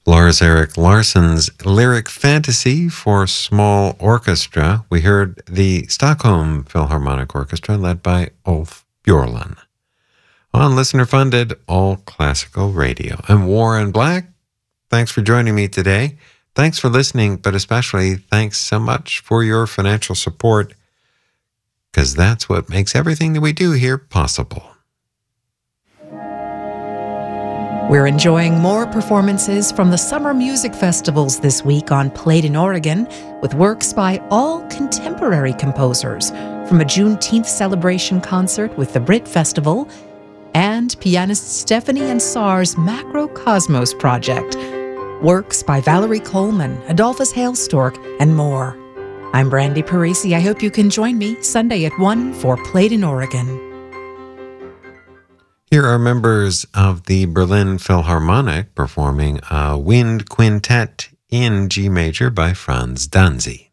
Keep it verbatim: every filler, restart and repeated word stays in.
Lars Erik Larsson's Lyric Fantasy for Small Orchestra. We heard the Stockholm Philharmonic Orchestra led by Ulf Björlund. On listener-funded All Classical Radio. I'm Warren Black. Thanks for joining me today. Thanks for listening, but especially thanks so much for your financial support, because that's what makes everything that we do here possible. We're enjoying more performances from the summer music festivals this week on Played in Oregon, with works by all contemporary composers, from a Juneteenth celebration concert with the Brit Festival and pianist Stephanie Ansar's Macrocosmos project, works by Valerie Coleman, Adolphus Hailstork, and more. I'm Brandy Parisi. I hope you can join me Sunday at one for Played in Oregon. Here are members of the Berlin Philharmonic performing a wind quintet in G major by Franz Danzy.